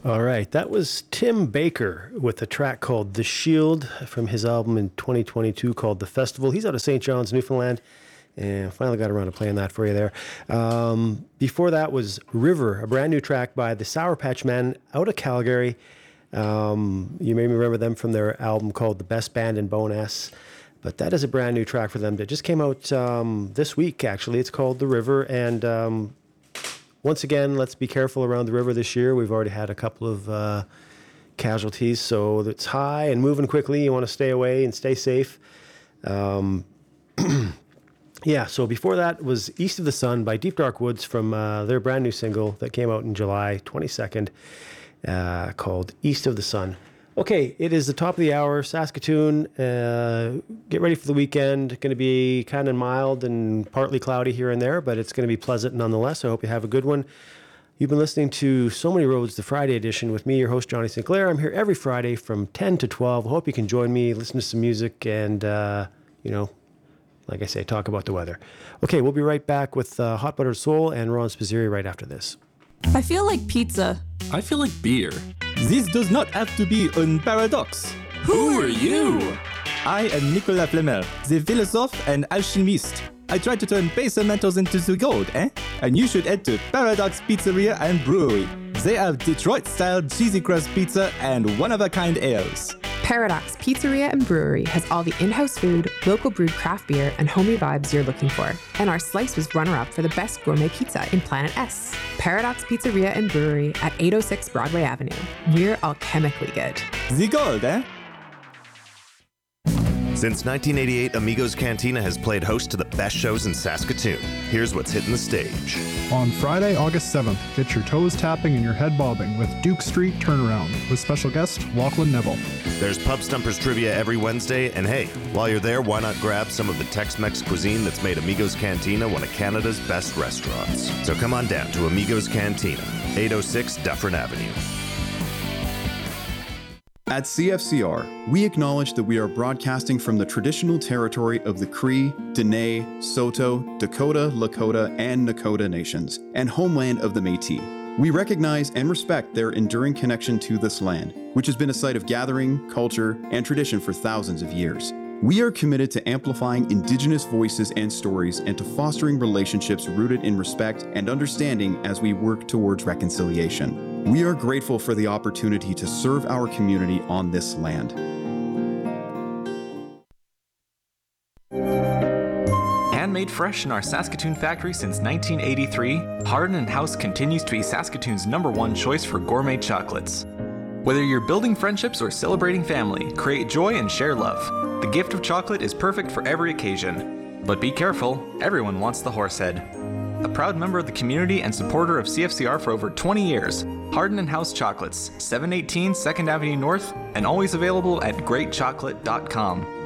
All right, that was Tim Baker with a track called The Shield from his album in 2022 called The Festival. He's out of St. John's, Newfoundland, and finally got around to playing that for you there. Before that was River, a brand new track by the Sour Patch Men out of Calgary. You may remember them from their album called The Best Band in Bowness, but that is a brand new track for them that just came out this week, actually. It's called The River, and once again, let's be careful around the river this year. We've already had a couple of casualties, so it's high and moving quickly. You want to stay away and stay safe. Yeah, so before that was East of the Sun by Deep Dark Woods from their brand new single that came out in July 22nd called East of the Sun. Okay, it is the top of the hour, Saskatoon. Get ready for the weekend. Going to be kind of mild and partly cloudy here and there, but it's going to be pleasant nonetheless. I hope you have a good one. You've been listening to So Many Roads, the Friday edition with me, your host, Johnny Sinclair. I'm here every Friday from 10 to 12. I hope you can join me, listen to some music, and, like I say, talk about the weather. Okay, we'll be right back with Hot Buttered Soul and Ron Spazieri right after this. I feel like pizza. I feel like beer. This does not have to be a paradox. Who are you? I am Nicolas Flamel, the philosophe and alchemist. I try to turn base metals into the gold, eh? And you should head to Paradox Pizzeria and Brewery. They have Detroit-style cheesy crust pizza and one-of-a-kind ales. Paradox Pizzeria and Brewery has all the in-house food, local brewed craft beer, and homey vibes you're looking for. And our slice was runner-up for the best gourmet pizza in Planet S. Paradox Pizzeria and Brewery at 806 Broadway Avenue. We're alchemically good. The gold, eh? Since 1988, Amigos Cantina has played host to the best shows in Saskatoon. Here's what's hitting the stage. On Friday, August 7th, get your toes tapping and your head bobbing with Duke Street Turnaround with special guest Lachlan Neville. There's Pub Stumpers trivia every Wednesday, and hey, while you're there, why not grab some of the Tex-Mex cuisine that's made Amigos Cantina one of Canada's best restaurants. So come on down to Amigos Cantina, 806 Dufferin Avenue. At CFCR, we acknowledge that we are broadcasting from the traditional territory of the Cree, Dene, Saulteaux, Dakota, Lakota, and Nakota nations, and homeland of the Métis. We recognize and respect their enduring connection to this land, which has been a site of gathering, culture, and tradition for thousands of years. We are committed to amplifying Indigenous voices and stories and to fostering relationships rooted in respect and understanding as we work towards reconciliation. We are grateful for the opportunity to serve our community on this land. Handmade fresh in our Saskatoon factory since 1983, Hardin & House continues to be Saskatoon's #1 choice for gourmet chocolates. Whether you're building friendships or celebrating family, create joy and share love. The gift of chocolate is perfect for every occasion. But be careful, everyone wants the horsehead. A proud member of the community and supporter of CFCR for over 20 years, Hardin & House Chocolates, 718 2nd Avenue North, and always available at greatchocolate.com.